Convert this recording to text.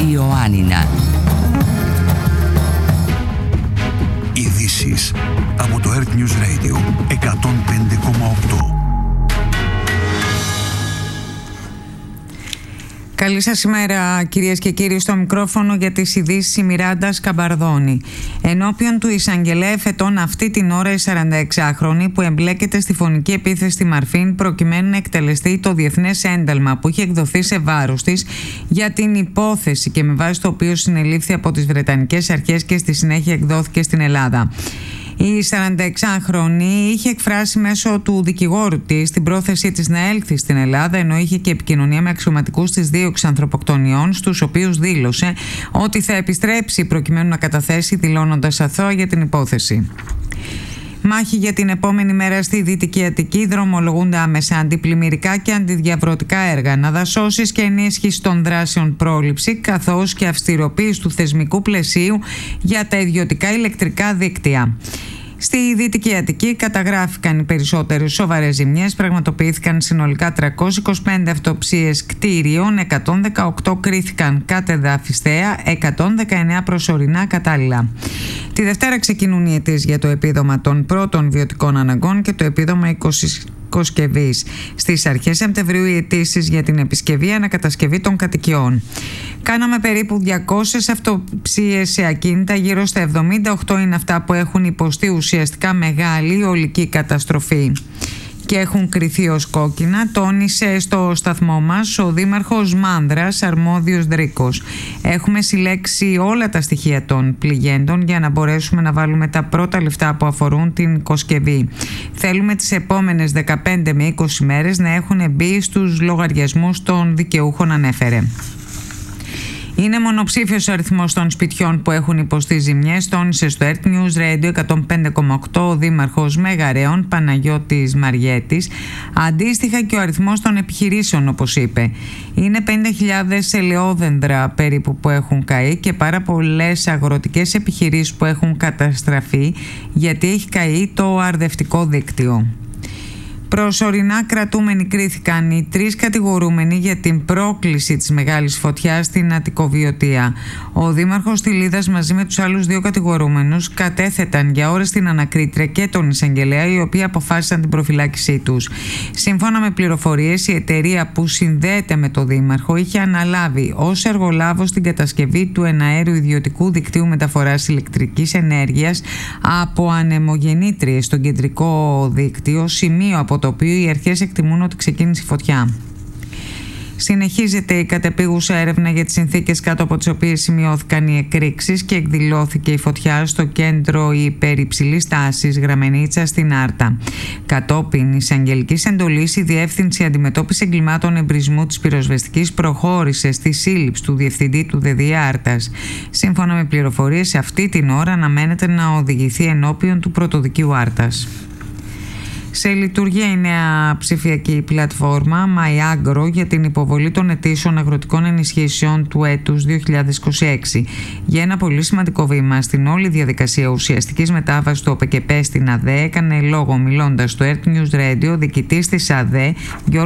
Ιωάννινα. Ειδήσεις από το Earth News Radio 105,8. Καλή σας ημέρα, κυρίες και κύριοι. Στο μικρόφωνο για τις ειδήσεις η Μιράντα Σκαμπαρδόνη. Ενώπιον του εισαγγελέα εφετών αυτή την ώρα η 46χρονη που εμπλέκεται στη φωνική επίθεση στη Μαρφίν προκειμένου να εκτελεστεί το διεθνές ένταλμα που είχε εκδοθεί σε βάρος της για την υπόθεση και με βάση το οποίο συνελήφθη από τις Βρετανικές αρχές και στη συνέχεια εκδόθηκε στην Ελλάδα. Η 46χρονη είχε εκφράσει μέσω του δικηγόρου της την πρόθεσή της να έλθει στην Ελλάδα, ενώ είχε και επικοινωνία με αξιωματικούς της δίωξης ανθρωποκτονιών, στους οποίους δήλωσε ότι θα επιστρέψει προκειμένου να καταθέσει, δηλώνοντας αθώα για την υπόθεση. Μάχη για την επόμενη μέρα στη Δυτική Αττική. Δρομολογούνται άμεσα αντιπλημμυρικά και αντιδιαβρωτικά έργα, αναδασώσεις και ενίσχυση των δράσεων πρόληψη, καθώς και αυστηροποίηση του θεσμικού πλαισίου για τα ιδιωτικά ηλεκτρικά δίκτυα. Στη Δυτική Αττική καταγράφηκαν οι περισσότερες σοβαρές ζημιές, πραγματοποιήθηκαν συνολικά 325 αυτοψίες κτίριων, 118 κρίθηκαν κατεδαφιστέα, 119 προσωρινά κατάλληλα. Τη Δευτέρα ξεκινούν οι αιτήσεις για το επίδομα των πρώτων βιωτικών αναγκών και το επίδομα οικοσκευής. Στις αρχές Σεπτεμβρίου οι αιτήσεις για την επισκευή ανακατασκευή των κατοικιών. Κάναμε περίπου 200 αυτοψίες σε ακίνητα, γύρω στα 78 είναι αυτά που έχουν υποστεί ουσιαστικά μεγάλη ολική καταστροφή και έχουν κριθεί ως κόκκινα, τόνισε στο σταθμό μας ο Δήμαρχος Μάνδρας, αρμόδιος Δρίκος. Έχουμε συλλέξει όλα τα στοιχεία των πληγέντων για να μπορέσουμε να βάλουμε τα πρώτα λεφτά που αφορούν την οικοσκευή. Θέλουμε τις επόμενες 15 με 20 μέρες να έχουν μπει στους λογαριασμούς των δικαιούχων, ανέφερε. Είναι μονοψήφιος ο αριθμός των σπιτιών που έχουν υποστεί ζημιές, τόνισε στο Earth News Radio 105,8 ο Δήμαρχος Μεγαρέων Παναγιώτης Μαριέτης. Αντίστοιχα και ο αριθμός των επιχειρήσεων, όπως είπε. Είναι 50.000 ελαιόδεντρα περίπου που έχουν καεί και πάρα πολλές αγροτικές επιχειρήσεις που έχουν καταστραφεί γιατί έχει καεί το αρδευτικό δίκτυο. Προσωρινά κρατούμενοι κρίθηκαν οι 3 κατηγορούμενοι για την πρόκληση της μεγάλης φωτιάς στην Αττικοβιωτία. Ο Δήμαρχος Τιλίδας μαζί με τους άλλους 2 κατηγορούμενους κατέθεταν για ώρες στην ανακρίτρια και τον εισαγγελέα, οι οποίοι αποφάσισαν την προφυλάκησή τους. Σύμφωνα με πληροφορίες, η εταιρεία που συνδέεται με το Δήμαρχο είχε αναλάβει ως εργολάβος την κατασκευή του εναέριου ιδιωτικού δικτύου μεταφοράς ηλεκτρικής ενέργειας από ανεμογεννήτριες στο κεντρικό δίκτυο, σημείο από το οποίο οι αρχές εκτιμούν ότι ξεκίνησε η φωτιά. Συνεχίζεται η κατεπίγουσα έρευνα για τις συνθήκες κάτω από τις οποίες σημειώθηκαν οι εκρήξεις και εκδηλώθηκε η φωτιά στο κέντρο υπερυψηλής τάσης Γραμμενίτσα στην Άρτα. Κατόπιν εισαγγελικής εντολής, η Διεύθυνση Αντιμετώπισης Εγκλημάτων Εμπρισμού της Πυροσβεστικής προχώρησε στη σύλληψη του διευθυντή του ΔΔΕ Άρτας. Σύμφωνα με πληροφορίες, αυτή την ώρα αναμένεται να οδηγηθεί ενώπιον του Πρωτοδικείου Άρτας. Σε λειτουργία η νέα ψηφιακή πλατφόρμα MyAgro για την υποβολή των αιτήσεων αγροτικών ενισχύσεων του έτους 2026. Για ένα πολύ σημαντικό βήμα στην όλη διαδικασία ουσιαστικής μετάβασης του ΟΠΕΚΕΠΕ στην ΑΔΕ έκανε λόγο, μιλώντας στο Earth News Radio, διοικητής της ΑΔΕ